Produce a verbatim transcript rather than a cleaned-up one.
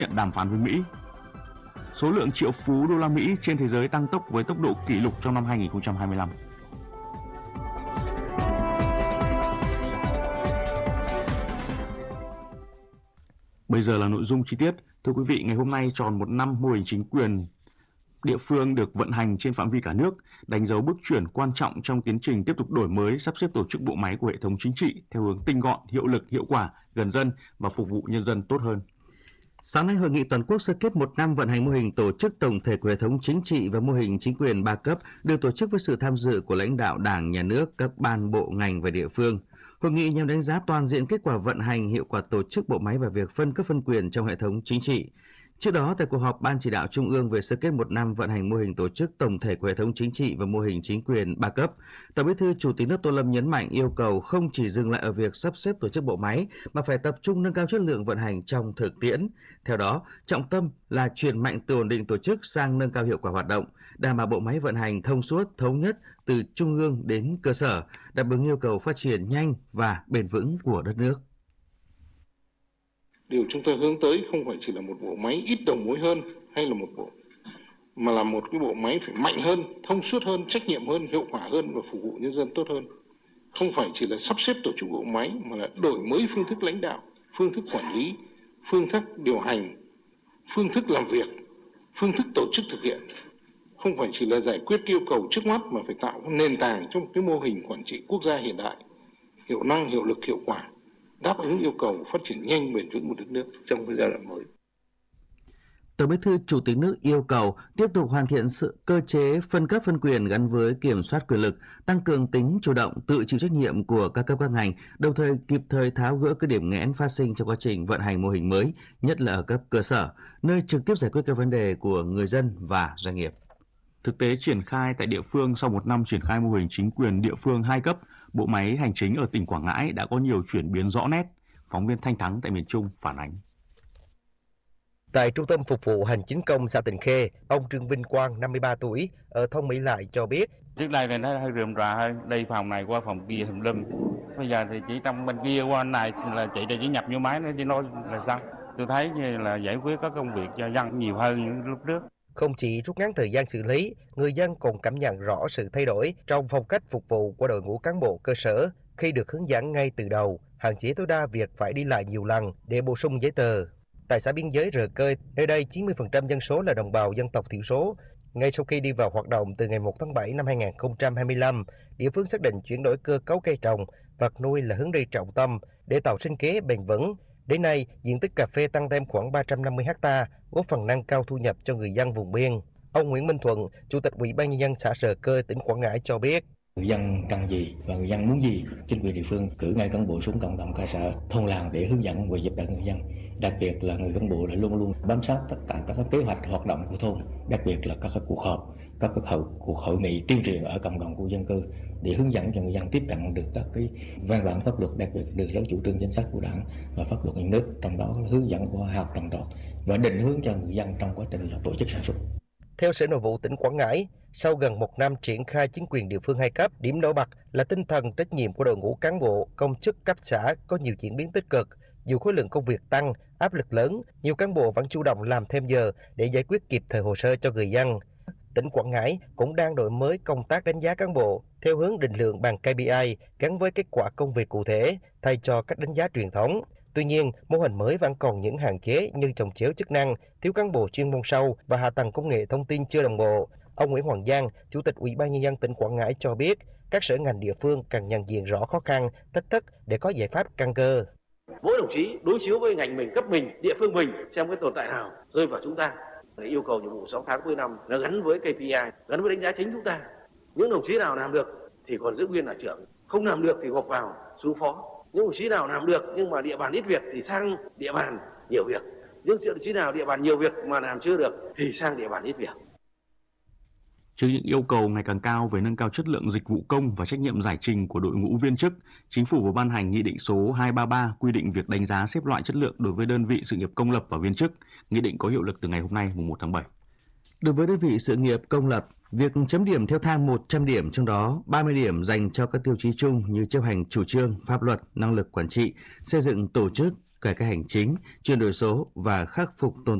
nhận đàm phán với Mỹ. Số lượng triệu phú đô la Mỹ trên thế giới tăng tốc với tốc độ kỷ lục trong năm hai nghìn không trăm hai mươi lăm. Bây giờ là nội dung chi tiết. Thưa quý vị, ngày hôm nay tròn một năm mô hình chính quyền địa phương được vận hành trên phạm vi cả nước, đánh dấu bước chuyển quan trọng trong tiến trình tiếp tục đổi mới, sắp xếp tổ chức bộ máy của hệ thống chính trị theo hướng tinh gọn, hiệu lực, hiệu quả, gần dân và phục vụ nhân dân tốt hơn. Sáng nay, Hội nghị toàn quốc sơ kết một năm vận hành mô hình tổ chức tổng thể của hệ thống chính trị và mô hình chính quyền ba cấp được tổ chức với sự tham dự của lãnh đạo Đảng, Nhà nước, các ban bộ ngành và địa phương. Hội nghị nhằm đánh giá toàn diện kết quả vận hành, hiệu quả tổ chức bộ máy và việc phân cấp phân quyền trong hệ thống chính trị. Trước đó, tại cuộc họp Ban chỉ đạo Trung ương về sơ kết một năm vận hành mô hình tổ chức tổng thể của hệ thống chính trị và mô hình chính quyền ba cấp, Tổng Bí thư Chủ tịch nước Tô Lâm nhấn mạnh yêu cầu không chỉ dừng lại ở việc sắp xếp tổ chức bộ máy mà phải tập trung nâng cao chất lượng vận hành trong thực tiễn. Theo đó, trọng tâm là chuyển mạnh từ ổn định tổ chức sang nâng cao hiệu quả hoạt động, đảm bảo bộ máy vận hành thông suốt, thống nhất từ trung ương đến cơ sở, đáp ứng yêu cầu phát triển nhanh và bền vững của đất nước. Điều chúng ta hướng tới không phải chỉ là một bộ máy ít đầu mối hơn hay là một bộ, mà là một cái bộ máy phải mạnh hơn, thông suốt hơn, trách nhiệm hơn, hiệu quả hơn và phục vụ nhân dân tốt hơn. Không phải chỉ là sắp xếp tổ chức bộ máy mà là đổi mới phương thức lãnh đạo, phương thức quản lý, phương thức điều hành, phương thức làm việc, phương thức tổ chức thực hiện. Không phải chỉ là giải quyết yêu cầu trước mắt mà phải tạo nền tảng trong cái mô hình quản trị quốc gia hiện đại, hiệu năng, hiệu lực, hiệu quả, đáp ứng yêu cầu phát triển nhanh, bền vững của đất nước trong cái giai đoạn mới. Tổng Bí thư Chủ tịch nước yêu cầu tiếp tục hoàn thiện sự cơ chế phân cấp phân quyền gắn với kiểm soát quyền lực, tăng cường tính chủ động, tự chịu trách nhiệm của các cấp các ngành, đồng thời kịp thời tháo gỡ các điểm nghẽn phát sinh trong quá trình vận hành mô hình mới, nhất là ở cấp cơ sở, nơi trực tiếp giải quyết các vấn đề của người dân và doanh nghiệp. Thực tế triển khai tại địa phương sau một năm triển khai mô hình chính quyền địa phương hai cấp, bộ máy hành chính ở tỉnh Quảng Ngãi đã có nhiều chuyển biến rõ nét. Phóng viên Thanh Thắng tại miền Trung phản ánh. Tại Trung tâm Phục vụ Hành chính công xã Tịnh Khê, ông Trương Vinh Quang, năm mươi ba tuổi, ở thôn Mỹ Lại cho biết. Trước đây thì nó hơi rườm rà hơn, đi phòng này qua phòng kia tùm lum. Bây giờ thì chỉ trong bên kia qua này là chị chỉ nhập vô máy nó chỉ nói là xong. Tôi thấy như là giải quyết các công việc cho dân nhiều hơn những lúc trước. Không chỉ rút ngắn thời gian xử lý, người dân còn cảm nhận rõ sự thay đổi trong phong cách phục vụ của đội ngũ cán bộ cơ sở khi được hướng dẫn ngay từ đầu, hạn chế tối đa việc phải đi lại nhiều lần để bổ sung giấy tờ. Tại xã biên giới Rờ Cơi, nơi đây chín mươi phần trăm dân số là đồng bào dân tộc thiểu số. Ngay sau khi đi vào hoạt động từ ngày một tháng bảy năm hai nghìn không trăm hai mươi lăm, địa phương xác định chuyển đổi cơ cấu cây trồng, vật nuôi là hướng đi trọng tâm để tạo sinh kế bền vững. Đến nay, diện tích cà phê tăng thêm khoảng ba trăm năm mươi héc ta, góp phần nâng cao thu nhập cho người dân vùng biên. Ông Nguyễn Minh Thuận, Chủ tịch Ủy ban nhân dân xã Rờ Cơi, tỉnh Quảng Ngãi cho biết. Người dân cần gì và người dân muốn gì, chính quyền địa phương cử ngay cán bộ xuống cộng đồng cơ sở, thôn làng để hướng dẫn và giúp đỡ người dân. Đặc biệt là người cán bộ là luôn luôn bám sát tất cả các kế hoạch hoạt động của thôn, đặc biệt là các cuộc họp, các hội, cuộc hội nghị tuyên truyền ở cộng đồng khu dân cư để hướng dẫn cho người dân tiếp cận được các cái văn bản pháp luật, đặc biệt được lấy chủ trương chính sách của Đảng và pháp luật nhà nước, trong đó là hướng dẫn qua học trồng trọt và định hướng cho người dân trong quá trình là tổ chức sản xuất. Theo Sở Nội vụ tỉnh Quảng Ngãi, sau gần một năm triển khai chính quyền địa phương hai cấp, điểm nổi bật là tinh thần trách nhiệm của đội ngũ cán bộ, công chức cấp xã có nhiều chuyển biến tích cực. Dù khối lượng công việc tăng, áp lực lớn, nhiều cán bộ vẫn chủ động làm thêm giờ để giải quyết kịp thời hồ sơ cho người dân. Tỉnh Quảng Ngãi cũng đang đổi mới công tác đánh giá cán bộ theo hướng định lượng bằng K P I gắn với kết quả công việc cụ thể thay cho cách đánh giá truyền thống. Tuy nhiên, mô hình mới vẫn còn những hạn chế như chồng chéo chức năng, thiếu cán bộ chuyên môn sâu và hạ tầng công nghệ thông tin chưa đồng bộ. Ông Nguyễn Hoàng Giang, Chủ tịch Ủy ban nhân dân tỉnh Quảng Ngãi cho biết, các sở ngành địa phương cần nhận diện rõ khó khăn, thách thức để có giải pháp căn cơ. Mỗi đồng chí đối chiếu với ngành mình, cấp mình, địa phương mình xem cái tồn tại nào rơi vào chúng ta. Để yêu cầu nhiệm vụ sáu tháng cuối năm là gắn với K P I, gắn với đánh giá chính chúng ta. Những đồng chí nào làm được thì còn giữ nguyên là trưởng, không làm được thì gộp vào xuống phó. Những đồng chí nào làm được nhưng mà địa bàn ít việc thì sang địa bàn nhiều việc. Những đồng chí nào địa bàn nhiều việc mà làm chưa được thì sang địa bàn ít việc. Trước những yêu cầu ngày càng cao về nâng cao chất lượng dịch vụ công và trách nhiệm giải trình của đội ngũ viên chức, Chính phủ vừa ban hành Nghị định số hai trăm ba mươi ba quy định việc đánh giá xếp loại chất lượng đối với đơn vị sự nghiệp công lập và viên chức. Nghị định có hiệu lực từ ngày hôm nay, mùng một tháng bảy. Đối với đơn vị sự nghiệp công lập, việc chấm điểm theo thang một trăm điểm, trong đó ba mươi điểm dành cho các tiêu chí chung như chấp hành chủ trương, pháp luật, năng lực quản trị, xây dựng tổ chức, cải cách hành chính, chuyển đổi số và khắc phục tồn